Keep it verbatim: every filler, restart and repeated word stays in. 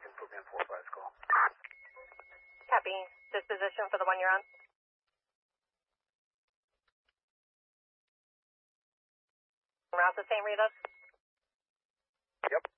can put me on four five's call. Copy. Disposition for the one you're on. Route the same, read us. Yep.